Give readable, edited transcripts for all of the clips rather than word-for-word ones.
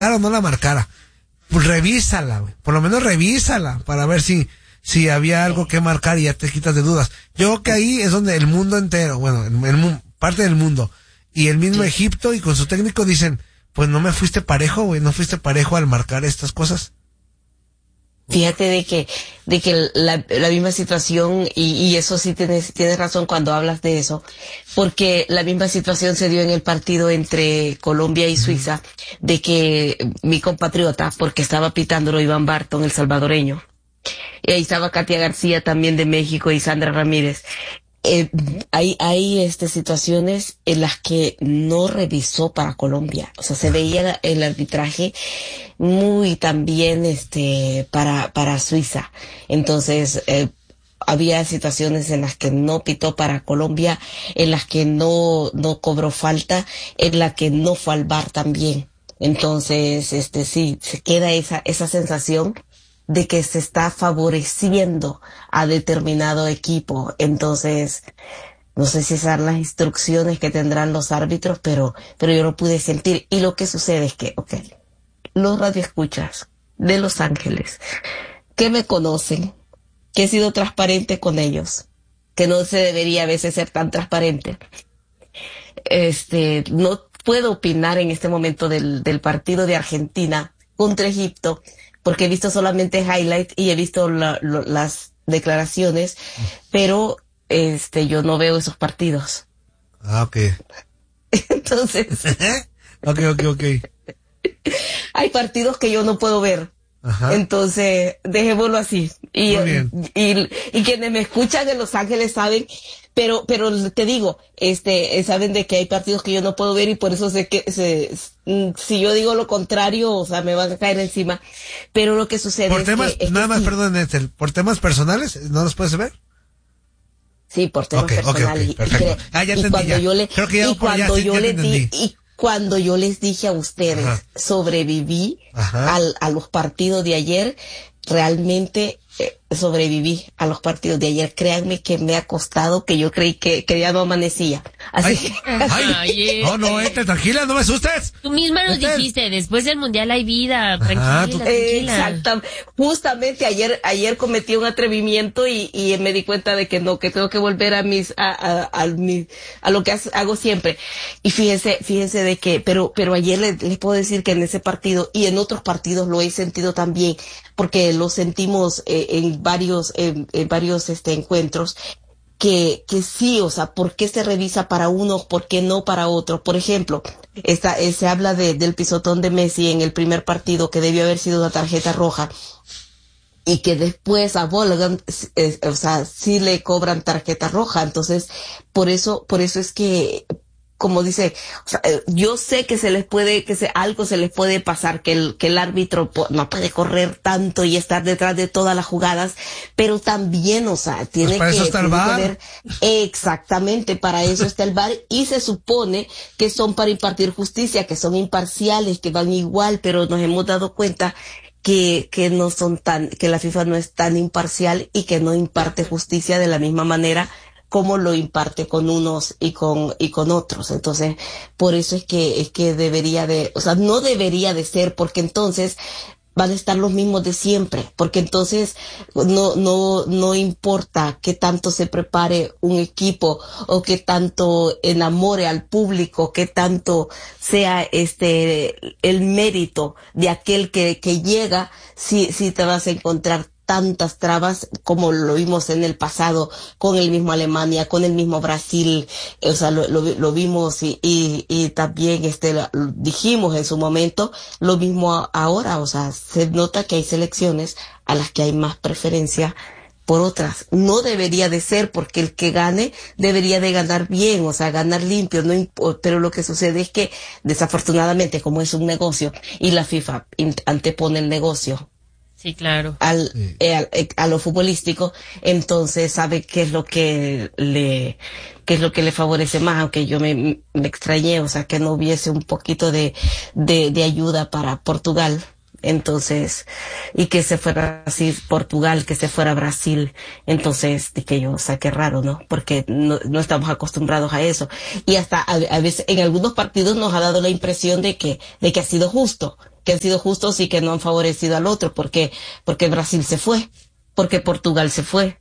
o no la marcara, pues revísala, güey. Por lo menos revísala para ver si había algo que marcar y ya te quitas de dudas. Yo creo que ahí es donde el mundo entero, bueno, parte del mundo y el mismo Egipto y con su técnico dicen, pues no me fuiste parejo, güey, no fuiste parejo al marcar estas cosas. Fíjate de que la misma situación, y eso sí tienes razón cuando hablas de eso, porque la misma situación se dio en el partido entre Colombia y Suiza, de que mi compatriota, porque estaba pitándolo Iván Barton, el salvadoreño, y ahí estaba Katia García también de México y Sandra Ramírez. Hay situaciones en las que no revisó para Colombia, o sea, se veía el arbitraje muy también para Suiza. Entonces había situaciones en las que no pitó para Colombia, en las que no cobró falta, en las que no fue al VAR también. Entonces sí se queda esa sensación de que se está favoreciendo a determinado equipo. Entonces, no sé si esas son las instrucciones que tendrán los árbitros, pero yo lo pude sentir. Y lo que sucede es que, los radioescuchas de Los Ángeles, que me conocen, que he sido transparente con ellos, que no se debería a veces ser tan transparente, no puedo opinar en este momento del partido de Argentina contra Egipto, porque he visto solamente highlights y he visto las declaraciones, pero yo no veo esos partidos. Ah, ok. Entonces, ok. hay partidos que yo no puedo ver. Ajá. Entonces, dejémoslo así. Y quienes me escuchan en Los Ángeles saben, pero te digo, saben de que hay partidos que yo no puedo ver y por eso sé que si yo digo lo contrario, o sea, me van a caer encima. Pero lo que sucede por temas, perdón, Ethel, por temas personales, ¿no los puedes ver? Sí, por temas personales. Okay, perfecto. Ya entendí. Cuando yo les dije a ustedes, sobreviví a los partidos de ayer, realmente sobreviví a los partidos de ayer. Créanme que me ha costado, que yo creí que ya no amanecía. Así no, tranquila, no me asustes. Tú misma nos dijiste, después del mundial hay vida, tranquila. Exactamente. Justamente ayer cometí un atrevimiento y me di cuenta de que no, que tengo que volver a lo que hago siempre. Y fíjense de que, pero ayer les puedo decir que en ese partido y en otros partidos lo he sentido también, porque lo sentimos en varios encuentros, que sí, o sea, ¿por qué se revisa para uno, por qué no para otro? Por ejemplo, se habla del pisotón de Messi en el primer partido, que debió haber sido una tarjeta roja, y que después a Volgan, sí le cobran tarjeta roja. Entonces, por eso es que, como dice, o sea, yo sé que algo se les puede pasar, que el árbitro no puede correr tanto y estar detrás de todas las jugadas, pero también, o sea, tiene que ver, exactamente, para eso está el VAR, y se supone que son para impartir justicia, que son imparciales, que van igual, pero nos hemos dado cuenta que no son que la FIFA no es tan imparcial y que no imparte justicia de la misma manera como lo imparte con unos y con otros. Entonces, por eso es que debería no debería de ser, porque entonces van a estar los mismos de siempre, porque entonces no importa qué tanto se prepare un equipo o qué tanto enamore al público, qué tanto sea el mérito de aquel que llega, si te vas a encontrar tantas trabas como lo vimos en el pasado con el mismo Alemania, con el mismo Brasil. O sea, lo vimos y también dijimos en su momento lo mismo ahora. O sea, se nota que hay selecciones a las que hay más preferencia por otras. No debería de ser, porque el que gane debería de ganar bien, o sea, ganar limpio, pero lo que sucede es que desafortunadamente, como es un negocio y la FIFA antepone el negocio, sí, claro, a lo futbolístico, entonces sabe qué es lo que le favorece más, aunque yo me extrañé, o sea, que no hubiese un poquito de ayuda para Portugal. Entonces, y que se fuera así Portugal, que se fuera Brasil. Entonces dije yo, o sea, qué raro, ¿no? Porque no estamos acostumbrados a eso. Y hasta a veces en algunos partidos nos ha dado la impresión de que ha sido justo. que han sido justos y que no han favorecido al otro, porque Brasil se fue, porque Portugal se fue.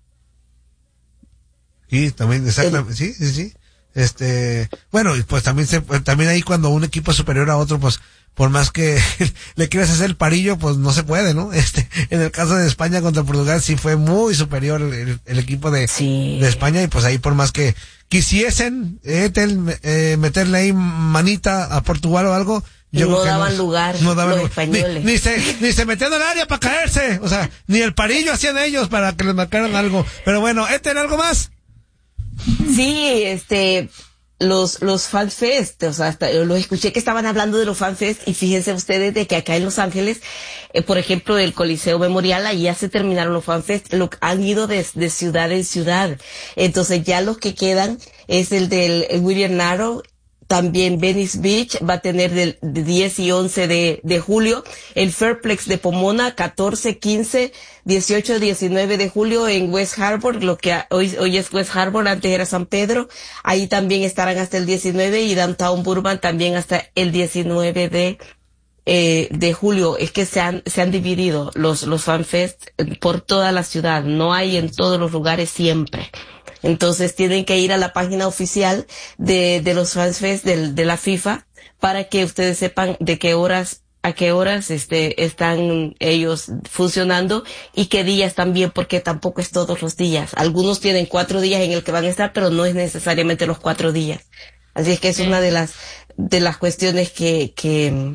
Sí, también, exactamente, sí. Bueno, y pues también ahí cuando un equipo es superior a otro, pues, por más que le quieras hacer el parillo, pues no se puede, ¿no? En el caso de España contra Portugal sí fue muy superior el equipo de España, y pues ahí por más que quisiesen, meterle ahí manita a Portugal o algo, yo no creo que daban lugar, no daban los lugar. españoles. Ni se metían al área para caerse, o sea, ni el parillo hacían ellos para que les marcaran algo. Pero bueno, ¿era algo más? Sí, los FanFest, o sea, hasta lo escuché que estaban hablando de los FanFest, y fíjense ustedes de que acá en Los Ángeles, por ejemplo, el Coliseo Memorial, ahí ya se terminaron los FanFest, han ido de ciudad en ciudad. Entonces ya los que quedan es el del William Narrow. También Venice Beach va a tener del 10 y 11 de julio. El Fairplex de Pomona, 14, 15, 18, 19 de julio en West Harbor, lo que hoy es West Harbor, antes era San Pedro. Ahí también estarán hasta el 19, y Downtown Burbank también hasta el 19 de julio. Es que se han dividido los FanFest por toda la ciudad. No hay en todos los lugares siempre. Entonces tienen que ir a la página oficial de los FanFest de la FIFA para que ustedes sepan a qué horas están ellos funcionando y qué días también, porque tampoco es todos los días. Algunos tienen 4 días en el que van a estar, pero no es necesariamente los 4 días. Así es que es una de las cuestiones que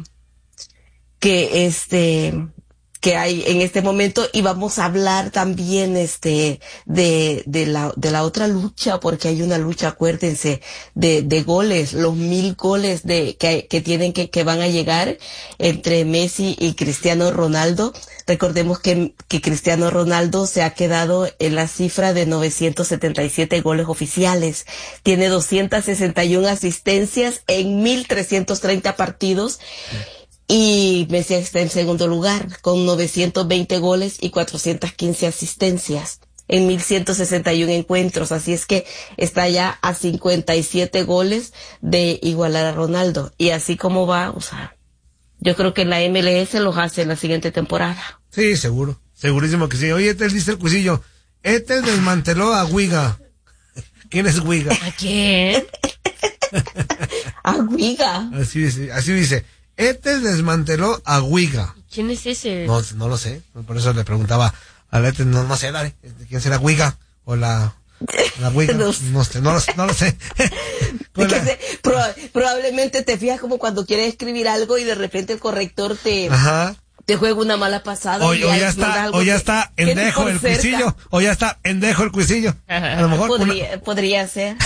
hay en este momento. Y vamos a hablar también de la otra lucha, porque hay una lucha, acuérdense, de goles, los 1000 goles que van a llegar entre Messi y Cristiano Ronaldo. Recordemos que Cristiano Ronaldo se ha quedado en la cifra de 977 goles oficiales. Tiene 261 asistencias en 1330 partidos. Y Messi está en segundo lugar con 920 goles y 415 asistencias en 1161 encuentros. Así es que está ya a 57 goles de igualar a Ronaldo. Y así como va, o sea, yo creo que la MLS los hace en la siguiente temporada. Sí, seguro. Segurísimo que sí. Oye, dice el cuisillo. Desmanteló a Wiga. ¿Quién es Wiga? ¿A quién? A Wiga. Así dice. Desmanteló a Wiga. ¿Quién es ese? No lo sé. Por eso le preguntaba a la no sé, dale. ¿Quién será Wiga? O la Wiga. No lo sé. Probablemente te fijas como cuando quieres escribir algo y de repente el corrector te juega una mala pasada. O ya está endejo el cuisillo. O ya está endejo el cuisillo. A lo mejor podría ser.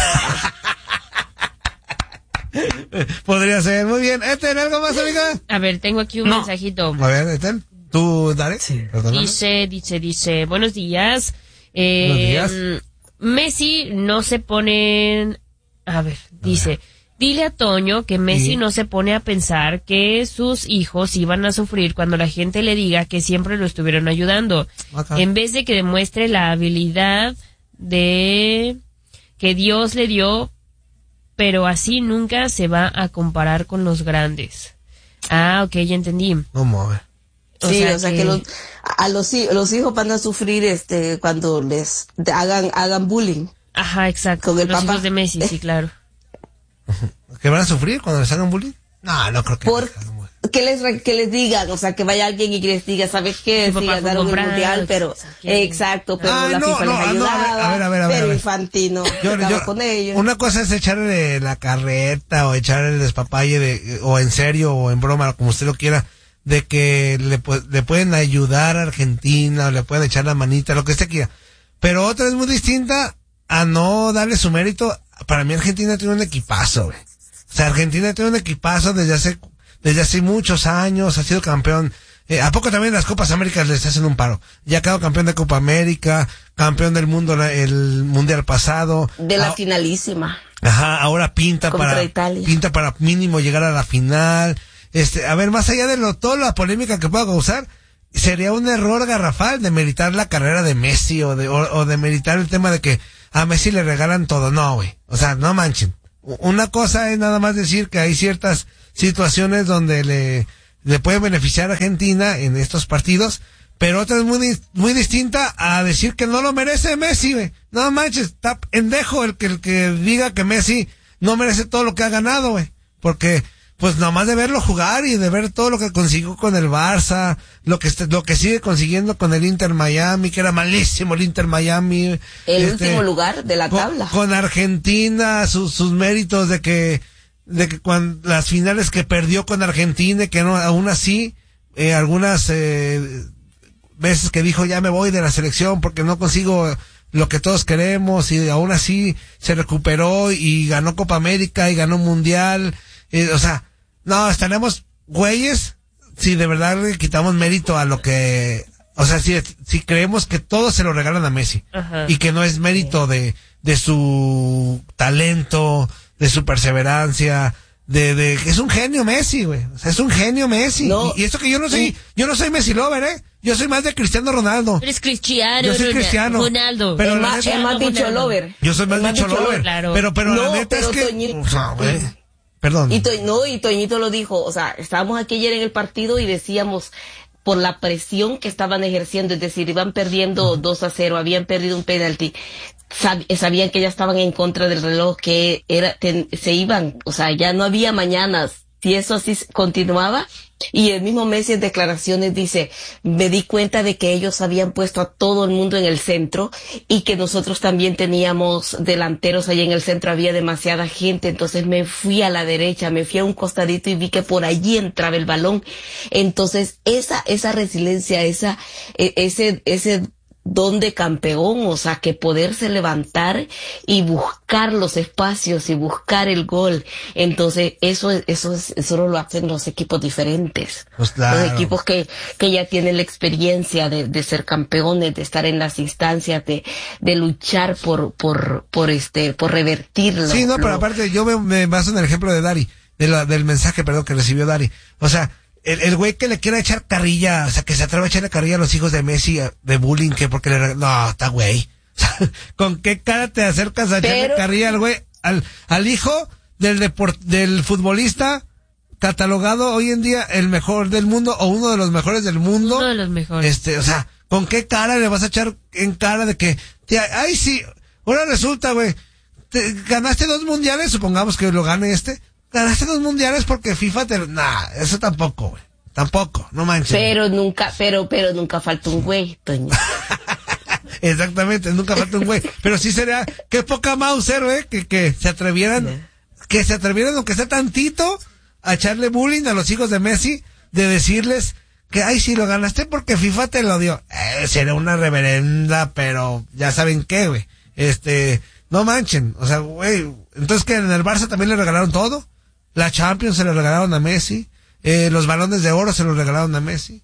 Podría ser, muy bien. ¿Algo más, amiga? A ver, tengo aquí un mensajito. A ver, ¿tú, Dare? Sí. Dice, buenos días. Buenos días. Messi no se pone... A ver, dice... Dile a Toño que Messi no se pone a pensar que sus hijos iban a sufrir cuando la gente le diga que siempre lo estuvieron ayudando. Okay. En vez de que demuestre la habilidad que Dios le dio, pero así nunca se va a comparar con los grandes. Ah, ok, ya entendí. Vamos a ver. O sea que los hijos van a sufrir cuando les hagan bullying. Ajá, exacto. Con el los papá. hijos de Messi, sí, claro. ¿Que van a sufrir cuando les hagan bullying? No creo que que les digan, o sea, que vaya alguien y que les diga, ¿sabes qué? Sí, ganaron el mundial, pero exacto, pero la FIFA les ayudaba, a ver. pero Infantino estaba con ellos. Una cosa es echarle la carreta o echarle el despapalle o en serio o en broma, como usted lo quiera, de que le pueden ayudar a Argentina o le pueden echar la manita, lo que usted quiera. Pero otra es muy distinta a no darle su mérito. Para mí Argentina tiene un equipazo, güey. O sea, Argentina tiene un equipazo desde hace muchos años, ha sido campeón. ¿A poco también las Copas Américas les hacen un paro? Ya quedó campeón de Copa América, campeón del mundo el mundial pasado. De la finalísima. Ajá, ahora pinta para mínimo llegar a la final. A ver, más allá de toda la polémica que pueda causar, sería un error garrafal de meritar la carrera de Messi o de meritar el tema de que a Messi le regalan todo. No, güey. O sea, no manchen. Una cosa es nada más decir que hay ciertas situaciones donde le puede beneficiar a Argentina en estos partidos, pero otra es muy distinta a decir que no lo merece Messi, güey. No manches, está pendejo el que diga que Messi no merece todo lo que ha ganado, güey. Porque, pues nomás de verlo jugar y de ver todo lo que consiguió con el Barça, lo que sigue consiguiendo con el Inter Miami, que era malísimo el Inter Miami. El último lugar de la tabla. Con Argentina, sus méritos de que cuando las finales que perdió con Argentina, que no, aún así, algunas veces que dijo ya me voy de la selección porque no consigo lo que todos queremos, y aún así se recuperó y ganó Copa América y ganó Mundial. O sea, no, estaremos güeyes si de verdad le quitamos mérito a lo que, o sea, si creemos que todo se lo regalan a Messi. Ajá. Y que no es mérito de su talento, de su perseverancia, de que es un genio Messi, güey. O sea, es un genio Messi. No, y esto que yo no soy Messi lover, yo soy más de Cristiano Ronaldo. Eres Cristiano. Yo soy Cristiano. Ronaldo. Pero es más dicho lover. Yo soy más dicho lover. Claro. Pero la neta es que, Toñito, o sea, güey, perdón. Y Toñito lo dijo, o sea, estábamos aquí ayer en el partido y decíamos, por la presión que estaban ejerciendo, es decir, iban perdiendo 2-0, habían perdido un penalti, sabían que ya estaban en contra del reloj, que se iban, o sea, ya no había mañanas. Si eso así continuaba, y el mismo Messi en declaraciones dice, me di cuenta de que ellos habían puesto a todo el mundo en el centro y que nosotros también teníamos delanteros allí en el centro, había demasiada gente, entonces me fui a la derecha, me fui a un costadito y vi que por allí entraba el balón. Entonces esa resiliencia, ese don de campeón, o sea, que poderse levantar y buscar los espacios y buscar el gol. Entonces, eso lo hacen los equipos diferentes. Pues claro. Los equipos que ya tienen la experiencia de ser campeones, de estar en las instancias, de luchar por revertirlo. Sí, no, pero aparte yo me baso en el ejemplo de Dari, del mensaje, que recibió Dari. O sea, el güey que le quiera echar carrilla, o sea, que se atreve a echarle carrilla a los hijos de Messi, de bullying, que porque no, está güey. O sea, ¿con qué cara te acercas a echarle carrilla al güey, al hijo del futbolista catalogado hoy en día el mejor del mundo, o uno de los mejores del mundo? Uno de los mejores. O sea, ¿con qué cara le vas a echar en cara de que, tía, ay sí, ahora resulta, güey, ganaste 2 mundiales, supongamos que lo gane ganaste 2 mundiales porque FIFA eso tampoco, güey. Tampoco, no manches. Pero nunca falta un güey, Toño. Exactamente, nunca falta un güey. Pero sí sería, qué poca Mauser, güey, que se atrevieran, aunque sea tantito, a echarle bullying a los hijos de Messi, de decirles que, ay, si lo ganaste porque FIFA te lo dio. Sería una reverenda, pero ya saben qué, güey. No manchen, o sea, güey, entonces que en el Barça también le regalaron todo. La Champions se le regalaron a Messi, los balones de oro se los regalaron a Messi.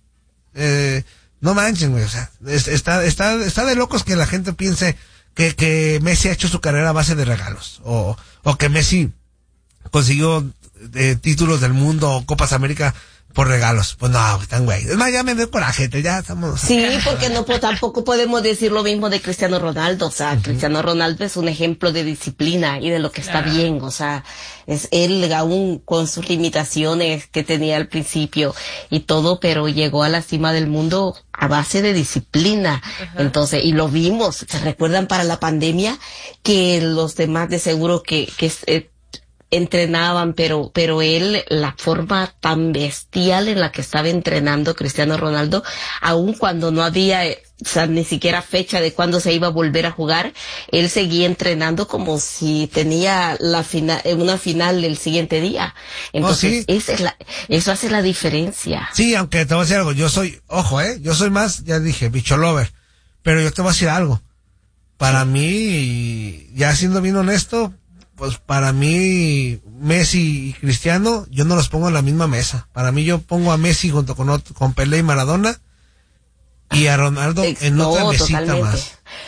No manchen, güey, o sea, está de locos que la gente piense que Messi ha hecho su carrera a base de regalos, o que Messi consiguió títulos del mundo o Copas América por regalos. Pues no, están güey. Es más, ya me dio coraje, ya estamos. Sí, porque tampoco podemos decir lo mismo de Cristiano Ronaldo. O sea, Cristiano Ronaldo es un ejemplo de disciplina y de lo que está bien. O sea, es él aún con sus limitaciones que tenía al principio y todo, pero llegó a la cima del mundo a base de disciplina. Entonces, y lo vimos. ¿Se recuerdan para la pandemia que los demás de seguro que entrenaban, pero él, la forma tan bestial en la que estaba entrenando Cristiano Ronaldo, aun cuando no había, o sea, ni siquiera fecha de cuándo se iba a volver a jugar, él seguía entrenando como si tenía una final el siguiente día. Entonces, eso hace la diferencia. Sí, aunque te voy a decir algo, yo soy más, ya dije, bicho lover, pero yo te voy a decir algo. Para mí, ya siendo bien honesto, pues para mí, Messi y Cristiano, yo no los pongo en la misma mesa. Para mí yo pongo a Messi junto con Pelé y Maradona, y a Ronaldo en otra mesita más.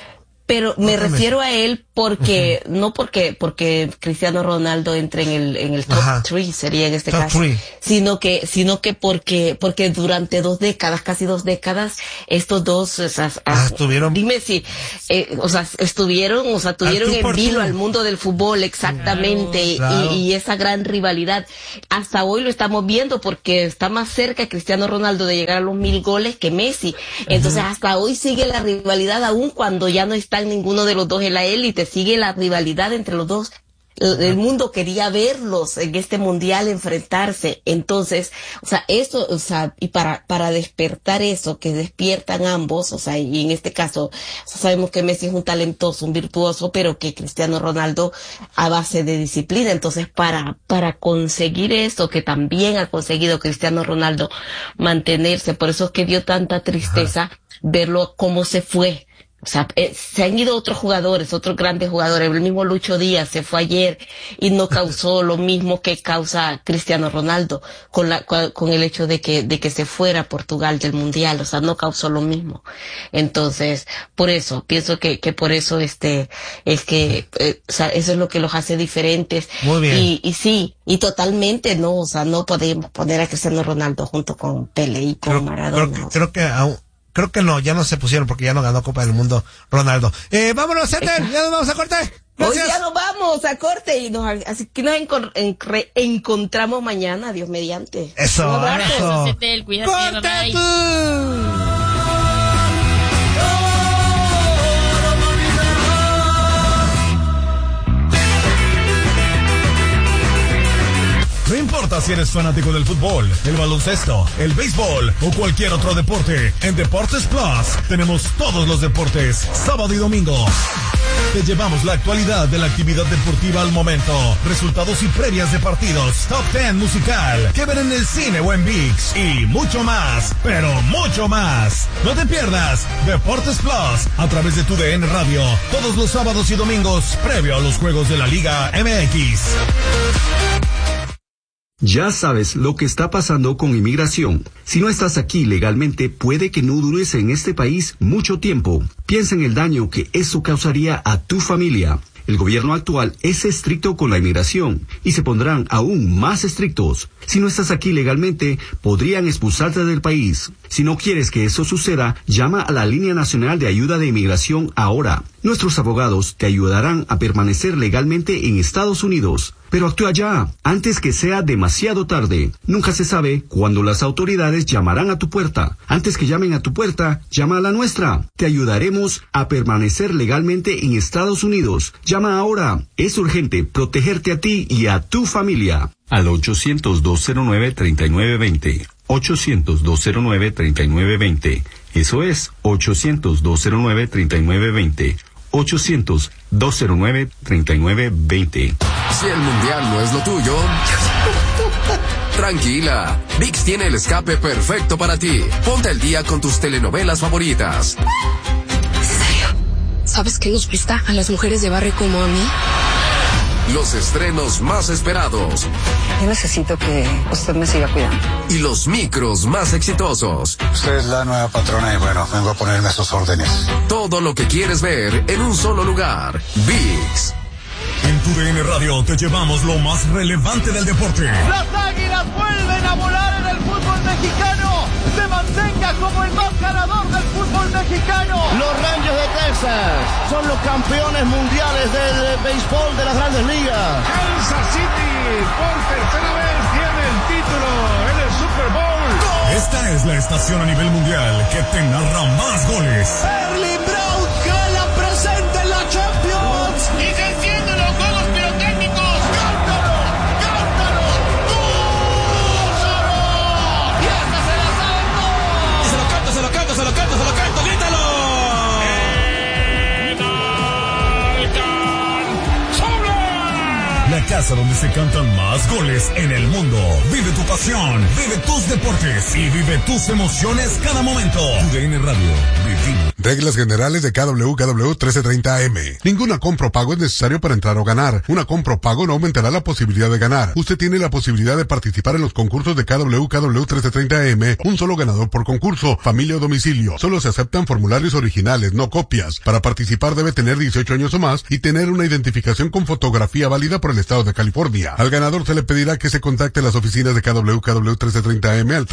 Pero me refiero a él porque, no porque Cristiano Ronaldo entre en el top 3, sería en este caso, sino que porque durante 2 décadas, casi 2 décadas, estos dos, estuvieron, dime si, tuvieron en vilo al mundo del fútbol, exactamente, claro. Y esa gran rivalidad, hasta hoy lo estamos viendo porque está más cerca Cristiano Ronaldo de llegar a los 1000 goles que Messi, entonces hasta hoy sigue la rivalidad, aún cuando ya no está ninguno de los dos en la élite, sigue la rivalidad entre los dos. El mundo quería verlos en este mundial enfrentarse. Entonces, y para despertar eso, que despiertan ambos, y en este caso, sabemos que Messi es un talentoso, un virtuoso, pero que Cristiano Ronaldo a base de disciplina. Entonces, para conseguir eso, que también ha conseguido Cristiano Ronaldo mantenerse, por eso es que dio tanta tristeza verlo cómo se fue. Se han ido otros jugadores, otros grandes jugadores. El mismo Lucho Díaz se fue ayer y no causó lo mismo que causa Cristiano Ronaldo con el hecho de que se fuera a Portugal del Mundial. No causó lo mismo. Entonces, por eso, pienso que por eso eso es lo que los hace diferentes. Muy bien. Y sí, y totalmente no podemos poner a Cristiano Ronaldo junto con Pelé y con Maradona. Creo que no, ya no se pusieron porque ya no ganó Copa del Mundo Ronaldo. Vámonos, Ethel, ya nos vamos a corte. Gracias. Hoy ya nos vamos a corte así que nos encontramos mañana, Dios mediante. Eso. Un abrazo. Ethel, cuídate, bye. No importa si eres fanático del fútbol, el baloncesto, el béisbol o cualquier otro deporte, en Deportes Plus tenemos todos los deportes, sábado y domingo. Te llevamos la actualidad de la actividad deportiva al momento, resultados y previas de partidos, top 10 musical, que ver en el cine o en ViX y mucho más, pero mucho más. No te pierdas Deportes Plus a través de tu DN Radio, todos los sábados y domingos, previo a los juegos de la Liga MX. Ya sabes lo que está pasando con inmigración. Si no estás aquí legalmente, puede que no dures en este país mucho tiempo. Piensa en el daño que eso causaría a tu familia. El gobierno actual es estricto con la inmigración y se pondrán aún más estrictos. Si no estás aquí legalmente, podrían expulsarte del país. Si no quieres que eso suceda, llama a la Línea Nacional de Ayuda de Inmigración ahora. Nuestros abogados te ayudarán a permanecer legalmente en Estados Unidos. Pero actúa ya, antes que sea demasiado tarde. Nunca se sabe cuándo las autoridades llamarán a tu puerta. Antes que llamen a tu puerta, llama a la nuestra. Te ayudaremos a permanecer legalmente en Estados Unidos. Llama ahora. Es urgente protegerte a ti y a tu familia. Al 800-209-3920. 800-209-3920. Eso es 800-209-3920. 800-209-3920. Si el mundial no es lo tuyo, tranquila, ViX tiene el escape perfecto para ti. Ponte al día con tus telenovelas favoritas. ¿En serio? ¿Sabes qué nos gusta a las mujeres de barrio como a mí? Los estrenos más esperados. Yo necesito que usted me siga cuidando. Y los micros más exitosos. Usted es la nueva patrona y bueno, vengo a ponerme a sus órdenes. Todo lo que quieres ver en un solo lugar. ViX. En tu DN Radio te llevamos lo más relevante del deporte. Las Águilas vuelven a volar en el fútbol mexicano. Se mantenga como el más ganador del fútbol mexicano. Los Rangers de Texas son los campeones mundiales del béisbol de las Grandes Ligas. Kansas City por tercera vez tiene el título en el Super Bowl. Esta es la estación a nivel mundial que te narra más goles. Erling Braut Haaland la presente en la Champions. Y se encienden los juegos pirotécnicos. ¡Cántalo! ¡Cántalo! ¡Gol! ¡Y esta se la sabe todos! Se lo canto, se lo canto, se lo canto, se lo canto, grítalo. La casa donde se cantan más goles en el mundo. Vive tu pasión, vive tus deportes y vive tus emociones cada momento. Tu DN Radio, vivimos. Reglas generales de KWKW 1330 AM. Ninguna compra o pago es necesario para entrar o ganar. Una compra o pago no aumentará la posibilidad de ganar. Usted tiene la posibilidad de participar en los concursos de KWKW 1330 AM. Un solo ganador por concurso, familia o domicilio. Solo se aceptan formularios originales, no copias. Para participar debe tener 18 años o más y tener una identificación con fotografía válida por el estado de California. Al ganador se le pedirá que se contacte a las oficinas de KWKW 1330 AM al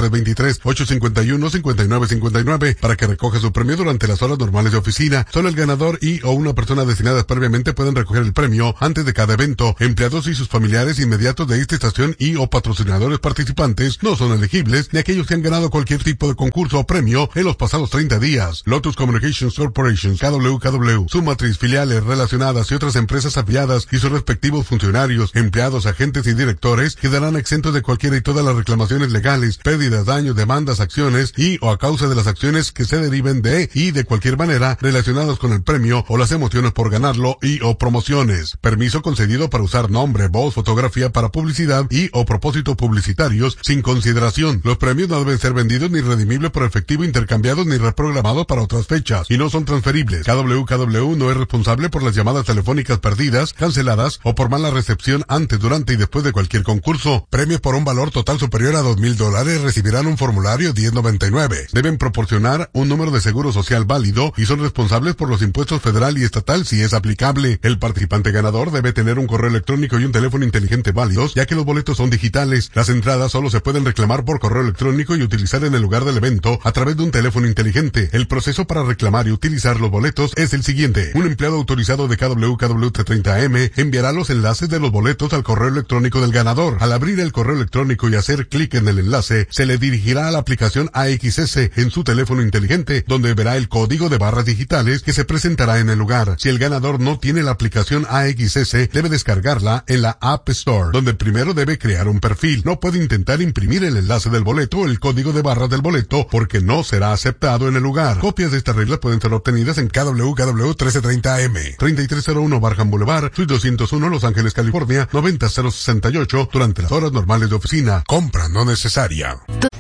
323-851-5959 para que recoja su premio durante las horas normales de oficina. Solo el ganador y o una persona designadas previamente pueden recoger el premio antes de cada evento. Empleados y sus familiares inmediatos de esta estación y o patrocinadores participantes no son elegibles, ni aquellos que han ganado cualquier tipo de concurso o premio en los pasados 30 días. Lotus Communications Corporation, KWKW, su matriz, filiales relacionadas y otras empresas afiliadas y sus respectivos funcionarios, empleados, agentes y directores quedarán exentos de cualquiera y todas las reclamaciones legales, pérdidas, daños, demandas, acciones y o a causa de las acciones que se deriven de y de cualquier manera relacionadas con el premio o las emociones por ganarlo y o promociones. Permiso concedido para usar nombre, voz, fotografía para publicidad y o propósitos publicitarios sin consideración. Los premios no deben ser vendidos ni redimibles por efectivo, intercambiados ni reprogramados para otras fechas y no son transferibles. KWKW no es responsable por las llamadas telefónicas perdidas, canceladas o por mala recepción antes, durante y después de cualquier concurso. Premios por un valor total superior a $2,000 recibirán un formulario 1099. Deben proporcionar un número de seguro social válido y son responsables por los impuestos federal y estatal si es aplicable. El participante ganador debe tener un correo electrónico y un teléfono inteligente válidos, ya que los boletos son digitales. Las entradas solo se pueden reclamar por correo electrónico y utilizar en el lugar del evento a través de un teléfono inteligente. El proceso para reclamar y utilizar los boletos es el siguiente. Un empleado autorizado de KWKW 30 AM enviará los enlaces de los boletos al correo electrónico del ganador. Al abrir el correo electrónico y hacer clic en el enlace, se le dirigirá a la aplicación AXS en su teléfono inteligente, donde verá el código de barras digitales que se presentará en el lugar. Si el ganador no tiene la aplicación AXS, debe descargarla en la App Store, donde primero debe crear un perfil. No puede intentar imprimir el enlace del boleto o el código de barras del boleto porque no será aceptado en el lugar. Copias de estas reglas pueden ser obtenidas en KWKW 1330 AM, 3301 Barham Boulevard, Suite 201, Los Ángeles, California, 90068, durante las horas normales de oficina. Compra no necesaria.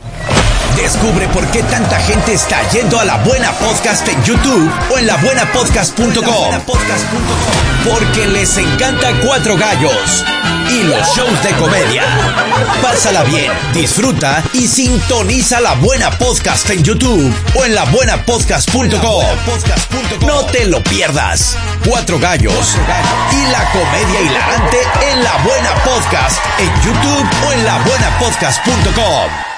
Descubre por qué tanta gente está yendo a La Buena Podcast en YouTube o en labuenapodcast.com. Porque les encanta Cuatro Gallos y los shows de comedia. Pásala bien, disfruta y sintoniza La Buena Podcast en YouTube o en labuenapodcast.com. No te lo pierdas. Cuatro Gallos y la comedia hilarante en La Buena Podcast en YouTube o en labuenapodcast.com.